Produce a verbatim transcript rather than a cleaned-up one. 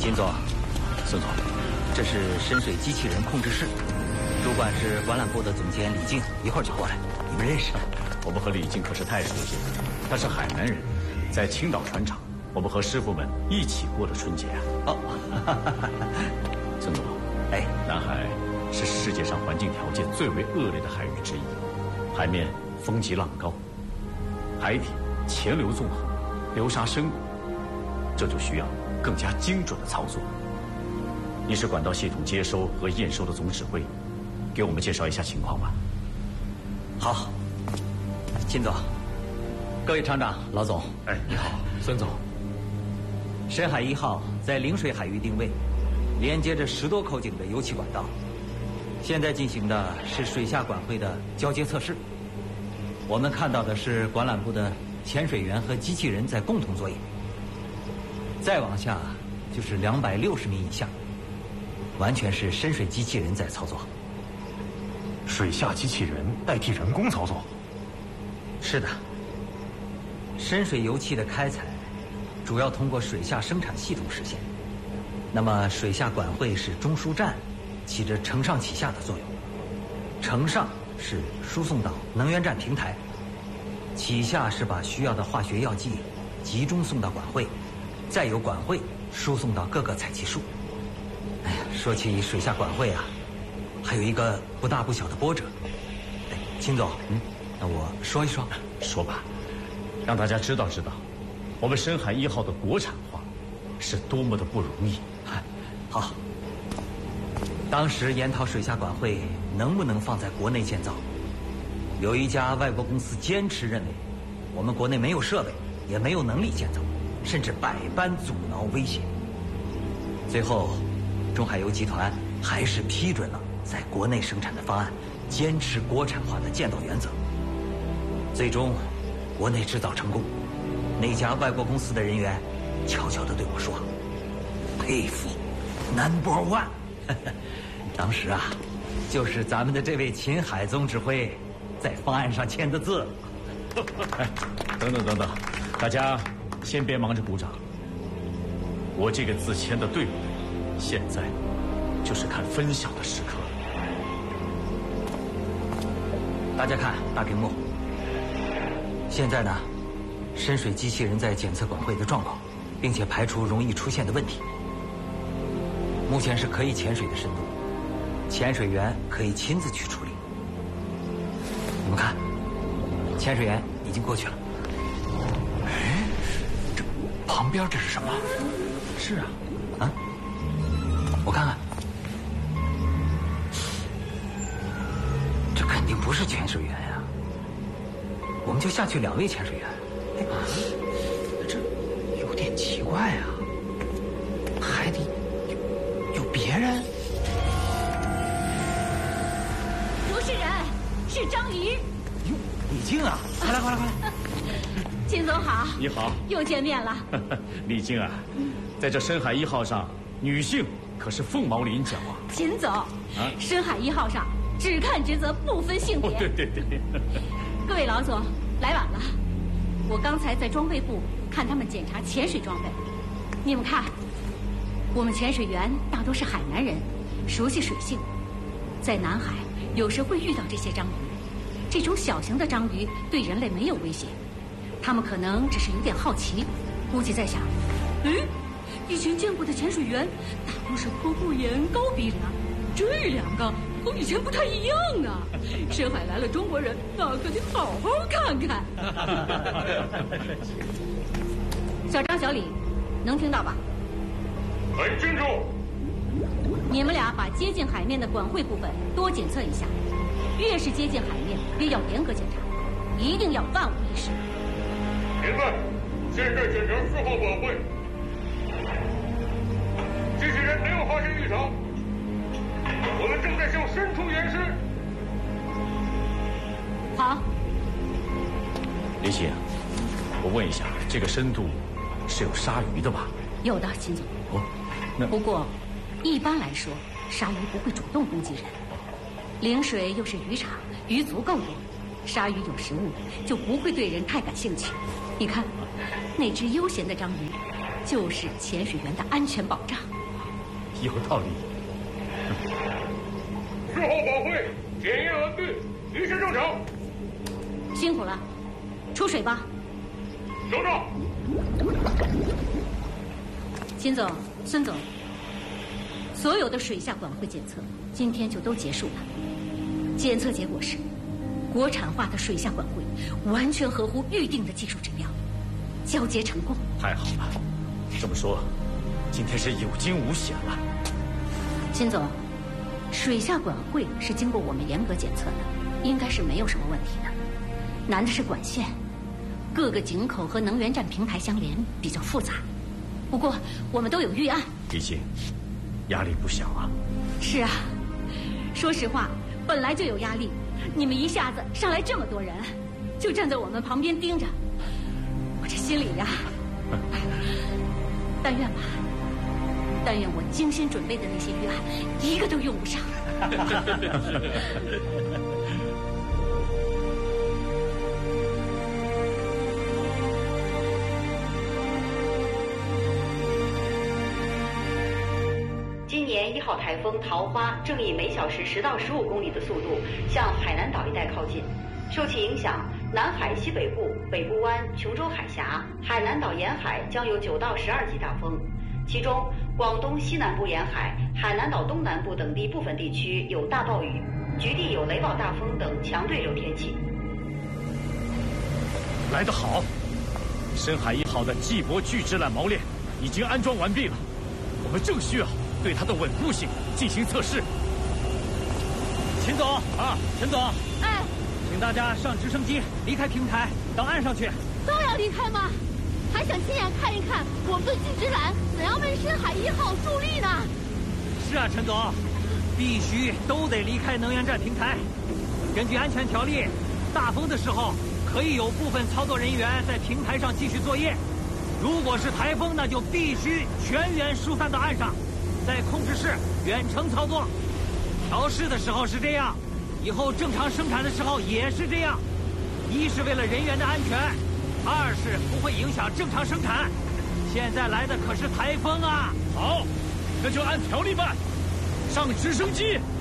秦总， 孙总， 这是深水机器人控制室，主管是管缆部的总监李静，一会儿就过来。你们认识？ 我们和李静可是太熟悉了，他是海南人，在青岛船厂，我们和师傅们一起过的春节啊。 哦， 孙总， 哎， 南海是世界上环境条件最为恶劣的海域之一，海面风急浪高，海底潜流纵横，流沙深谷，这就需要更加精准的操作。你是管道系统接收和验收的总指挥，给我们介绍一下情况吧。 好，秦总，各位厂长、老总， 哎，你好，孙总。 深海一号在陵水海域定位，连接着十多口井的油气管道。现在进行的是水下管会的交接测试。我们看到的是管缆部的潜水员和机器人在共同作业。再往下就是两百六十米以下，完全是深水机器人在操作。 水下机器人代替人工操作？ 是的。深水油气的开采主要通过水下生产系统实现，那么水下管会是中枢站，起着承上启下的作用。承上是输送到能源站平台，启下是把需要的化学药剂集中送到管会，再由管会输送到各个采集处。哎呀，说起水下管会啊，还有一个不大不小的波折。哎，秦总，嗯，那我说一说。 说吧，让大家知道知道，我们深海一号的国产化是多么的不容易。 好，当时研讨水下管会能不能放在国内建造，有一家外国公司坚持认为，我们国内没有设备，也没有能力建造，甚至百般阻挠威胁。最后，中海油集团还是批准了在国内生产的方案，坚持国产化的建造原则。最终，国内制造成功。那家外国公司的人员悄悄地对我说：“佩服 ，Number One。”当时啊，就是咱们的这位秦海总指挥在方案上签的字。 哎，等等等等，大家先别忙着鼓掌。我这个字签的对不对？现在就是看分晓的时刻。 大家看大屏幕。现在呢，深水机器人在检测管会的状况，并且排除容易出现的问题。目前是可以潜水的深度，潜水员可以亲自去处理。你们看，潜水员已经过去了。 哎，这旁边这是什么？ 是啊，啊，我看看，这肯定不是潜水员呀。我们就下去两位潜水员。哎， 这有点奇怪啊，海底有有别人？ 不是人，是章鱼。 哟，李静啊，快来快来快来！ 秦总好。 你好， 又见面了。 李静啊，在这深海一号上，女性可是凤毛麟角啊。 秦总，啊，深海一号上只看职责，不分性别。 哦，对对对。 各位老总，来晚了。我刚才在装备部看他们检查潜水装备，你们看，我们潜水员大都是海南人，熟悉水性，在南海有时会遇到这些章鱼。这种小型的章鱼对人类没有威胁，他们可能只是有点好奇，估计在想，嗯，以前见过的潜水员大都是坡布眼、高鼻梁，这两个和以前不太一样啊！深海来了中国人，那可得好好看看。小张、小李，能听到吧？ 很清楚。 你们俩把接近海面的管会部分多检测一下，越是接近海面，越要严格检查，一定要万无一失。 明白。现在检查四号管会，机器人没有发现异常。我们正在向深处延伸。 好。 李姐，我问一下，这个深度是有鲨鱼的吧？ 有的，秦总。 哦，那不过，一般来说，鲨鱼不会主动攻击人。陵水又是渔场，鱼足够多，鲨鱼有食物，就不会对人太感兴趣。你看，那只悠闲的章鱼， 就是潜水员的安全保障。 有道理。 事后保会检验完毕，一切正常。 辛苦了，出水吧。 收到。 秦总、孙总，所有的水下管会检测今天就都结束了。检测结果是，国产化的水下管会完全合乎预定的技术指标，交接成功。 太好了，这么说，今天是有惊无险了。 秦总，水下管会是经过我们严格检测的，应该是没有什么问题的。难的是管线，各个井口和能源站平台相连，比较复杂。不过我们都有预案。 李静，压力不小啊。 是啊，说实话，本来就有压力，你们一下子上来这么多人，就站在我们旁边盯着，我这心里呀，但愿吧，但愿我精心准备的那些预案，一个都用不上。 今年一号台风桃花正以每小时十到十五公里的速度向海南岛一带靠近，受其影响，南海西北部、北部湾、琼州海峡、海南岛沿海将有九到十二级大风，其中广东西南部沿海、海南岛东南部等地部分地区有大暴雨，局地有雷暴大风等强对流天气。 来得好，深海一号的季伯巨制缆锚链已经安装完毕了，我们正需要对它的稳固性进行测试。 秦总啊，陈总， 哎， 请大家上直升机离开平台，到岸上去。 都要离开吗？还想亲眼看一看我们的巨直缆怎样为深海一号助力呢？ 是啊，陈总，必须都得离开能源站平台。根据安全条例，大风的时候可以有部分操作人员在平台上继续作业，如果是台风，那就必须全员疏散到岸上，在控制室远程操作。调试的时候是这样，以后正常生产的时候也是这样。一是为了人员的安全，二是不会影响正常生产。现在来的可是台风啊！ 好，那就按条例办，上直升机。